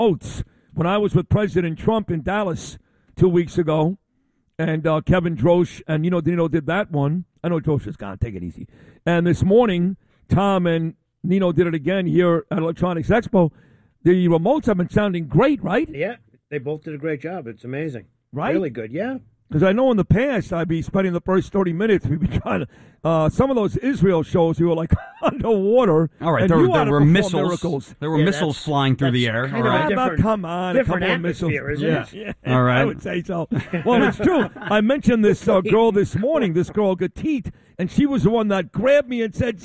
remotes when I was with President Trump in Dallas 2 weeks ago, and Kevin Drosch and Nino did that one. I know Drosch is gone. Take it easy. And this morning, Tom and Nino did it again here at Electronics Expo. The remotes have been sounding great, right? Yeah, they both did a great job. It's amazing. Right? Really good, yeah. Because I know in the past I'd be spending the first 30 minutes. We'd be trying to. Some of those Israel shows, we were like underwater. All right, and there were missiles. Miracles. There were missiles flying through the air. All right. Come on, a couple of missiles. Isn't it? Yeah. All right. I would say so. Well, it's true. I mentioned this girl this morning. This girl Gatit, and she was the one that grabbed me and said,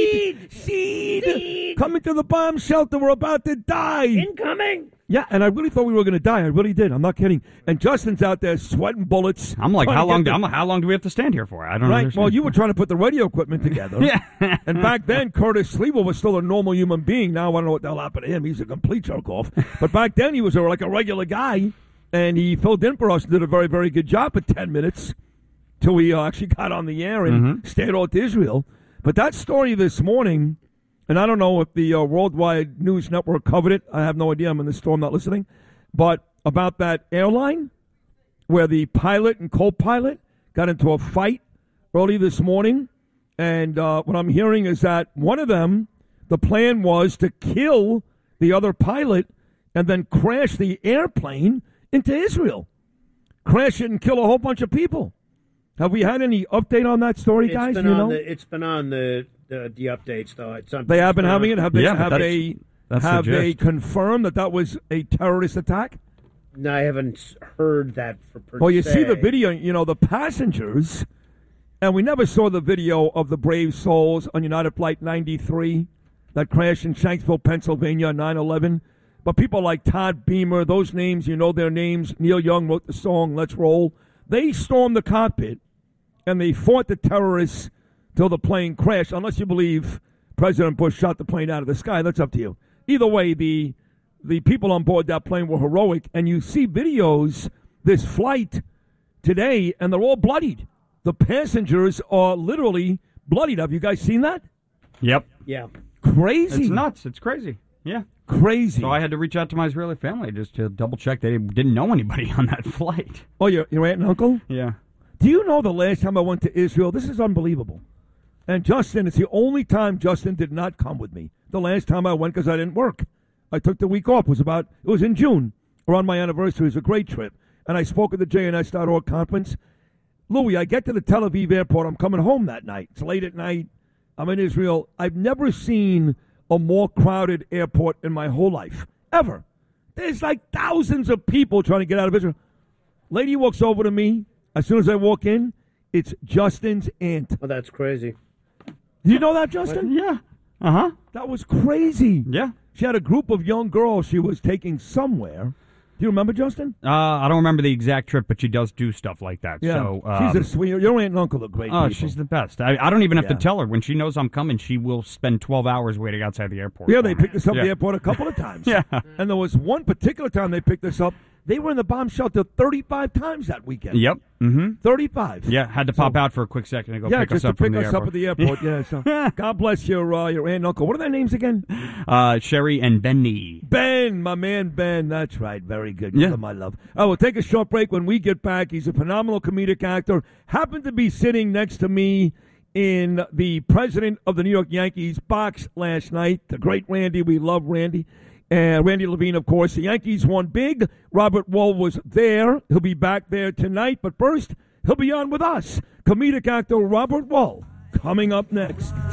"Seed, coming to the bomb shelter. We're about to die. Incoming." Yeah, and I really thought we were going to die. I really did. I'm not kidding. And Justin's out there sweating bullets. I'm like, how long do we have to stand here for? I don't understand. Well, you were trying to put the radio equipment together. Yeah. And back then, Curtis Sliwa was still a normal human being. Now I don't know what the hell happened to him. He's a complete jerk-off. But back then, he was like a regular guy, and he filled in for us and did a very, very good job for 10 minutes till we actually got on the air and stayed out to Israel. But that story this morning... And I don't know if the Worldwide News Network covered it. I have no idea. I'm in the store. I'm not listening. But about that airline where the pilot and co-pilot got into a fight early this morning. And what I'm hearing is that one of them, the plan was to kill the other pilot and then crash the airplane into Israel. Crash it and kill a whole bunch of people. Have we had any update on that story, guys? It's been on the updates, though. They have been having it? Have they confirmed that was a terrorist attack? No, I haven't heard that for per Well, you se. see the video, the passengers, and we never saw the video of the brave souls on United Flight 93 that crashed in Shanksville, Pennsylvania, 9/11. But people like Todd Beamer, those names, you know their names. Neil Young wrote the song, Let's Roll. They stormed the cockpit, and they fought the terrorists till the plane crashed, unless you believe President Bush shot the plane out of the sky. That's up to you. Either way, the people on board that plane were heroic, and you see videos this flight today, and they're all bloodied. The passengers are literally bloodied. Have you guys seen that? Yep. Yeah. Crazy. It's nuts. It's crazy. Yeah. Crazy. So I had to reach out to my Israeli family just to double-check they didn't know anybody on that flight. Oh, your aunt and uncle? Yeah. Do you know the last time I went to Israel? This is unbelievable. And Justin, it's the only time Justin did not come with me. The last time I went because I didn't work. I took the week off. It was in June, around my anniversary. It was a great trip. And I spoke at the JNS.org conference. Louis, I get to the Tel Aviv airport. I'm coming home that night. It's late at night. I'm in Israel. I've never seen a more crowded airport in my whole life, ever. There's like thousands of people trying to get out of Israel. Lady walks over to me. As soon as I walk in, it's Justin's aunt. Oh, that's crazy. Do you know that, Justin? Yeah. Uh-huh. That was crazy. Yeah. She had a group of young girls she was taking somewhere. Do you remember, Justin? I don't remember the exact trip, but she does do stuff like that. Yeah. So, she's a sweet. Your aunt and uncle are great people. She's the best. I don't even have to tell her. When she knows I'm coming, she will spend 12 hours waiting outside the airport. Yeah, they picked us up at the airport a couple of times. Yeah. And there was one particular time they picked us up. They were in the bomb shelter 35 times that weekend. Yep. Mm-hmm. 35. Yeah, had to pop out for a quick second to go pick us up from the airport. Yeah, just to pick us up at the airport. Yeah. So God bless your aunt and uncle. What are their names again? Sherry and Benny. Ben, my man Ben. That's right. Very good. Yeah. My love. We'll take a short break. When we get back, he's a phenomenal comedic actor. Happened to be sitting next to me in the president of the New York Yankees box last night. The great Randy. We love Randy. And Randy Levine, of course. The Yankees won big. Robert Wool was there. He'll be back there tonight. But first, he'll be on with us. Comedic actor Robert Wool coming up next.